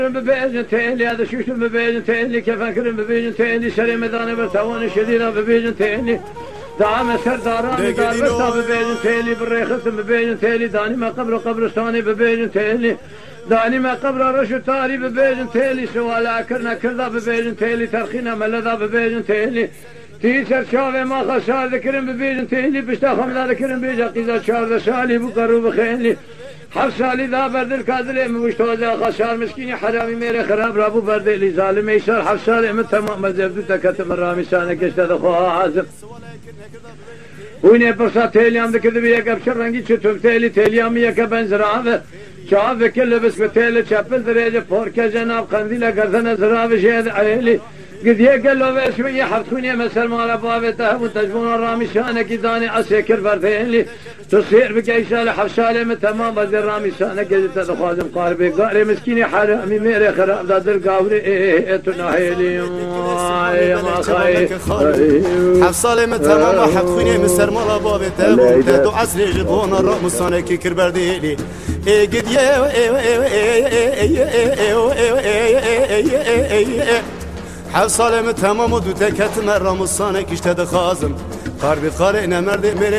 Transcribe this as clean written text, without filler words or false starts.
ببيجن تيلي هذا شوش ببيجن تيلي كيف أكرم ببيجن تيلي شري مداني برتواني شديدة ببيجن تيلي دعم سرداراني دار برتا ببيجن تيلي بالريخص ببيجن تيلي داني ما قبرستاني ببيجن تيلي داني ما قبر رشو تاري ببيجن تيلي سوالا كرنا كردا ببيجن تيلي ترخينا ملدا ببيجن تيلي تيسر شاوه ما خسار ذكرن ببيجن تيلي بشتا خمدا ذكرن بيجا قيزا شارد سالي بقرو بخيلي حف سالی دا بردل کادلی موشتوزا خسار مسکینی حرامی میره خراب رابو بردلی ظالم ایشار حف سالی من تمام مزبدو تکتم رامی سانه کشته دخواه حازم وینه پرسا تیلیام دکرده بی یک ابشر رنگی چطور تیلیامی یک بنزراوه چاوه کل بس به تیل چپل دریجه پورکه جناب قندیل گردن زراوه شهد عیلی قد يقلوا بشوية حفتوني مثل ما لبابته وتجبون الرامي شانك داني عسيكر بردين لي تصير بقى شالة حفشالة من تمام بدي الرامي شانك قد تدخوازم قاربي قاري مسكيني حرامي ميري خراب داد القاوري تناهيلي يا ما خاي حفصالة من تمام حفتوني مثل ما لبابته وتدو عسري جبون الرامي شانك كر بردين لي قد حفصالة من تمام ودو تكت مرة مصانك اشتد خازم قاربي قارئنا مرد مري